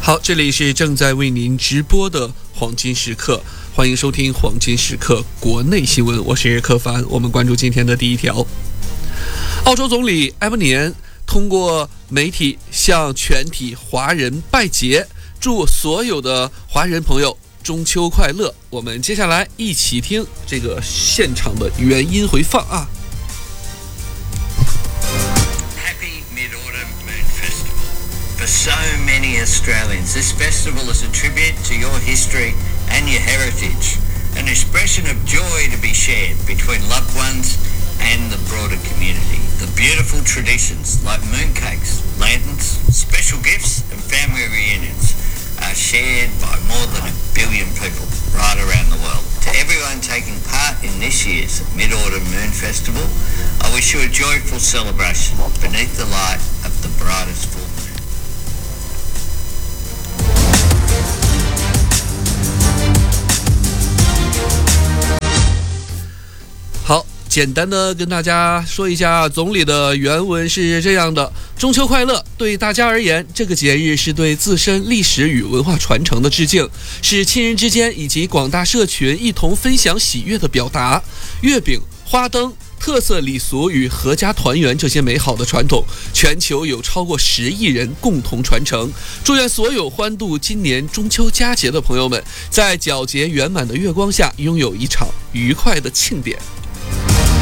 好，这里是正在为您直播的黄金时刻，欢迎收听黄金时刻国内新闻，我是柯凡。我们关注今天的第一条。澳洲总理埃伯尼恩通过媒体向全体华人拜节，祝所有的华人朋友中秋快乐。我们接下来一起听这个现场的原音回放啊。 For so many Australians, this festival is a tribute to your history and your heritage, an expression of joy to be shared between loved ones and the broader community. The beautiful traditions like mooncakes, lanterns, special gifts and family reunions are shared by more than 1 billion people right around the world. To everyone taking part in this year's Mid-Autumn Moon Festival, I wish you a joyful celebration beneath the light of the brightest full moon. 好，简单的跟大家说一下，总理的原文是这样的：中秋快乐！对大家而言，这个节日是对自身历史与文化传承的致敬，是亲人之间以及广大社群一同分享喜悦的表达。月饼、花灯、特色礼俗与阖家团圆这些美好的传统，全球有超过10亿人共同传承。祝愿所有欢度今年中秋佳节的朋友们，在皎洁圆满的月光下，拥有一场愉快的庆典。